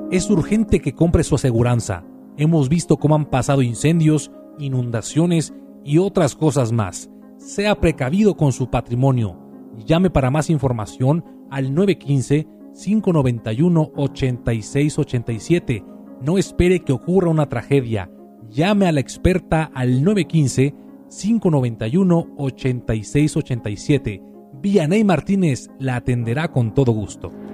Es urgente que compre su aseguranza. Hemos visto cómo han pasado incendios, inundaciones y otras cosas más. Sea precavido con su patrimonio. Llame para más información al 915-591-8687. No espere que ocurra una tragedia. Llame a la experta al 915-591-8687. Vianey Martínez la atenderá con todo gusto.